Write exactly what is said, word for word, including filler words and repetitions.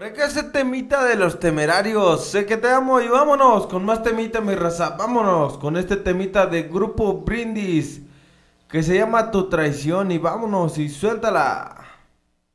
Por acá ese temita de los temerarios. Sé que te amo y vámonos con más temita, mi raza. Vámonos con este temita de Grupo Brindis que se llama Tu Traición. Y vámonos y suéltala.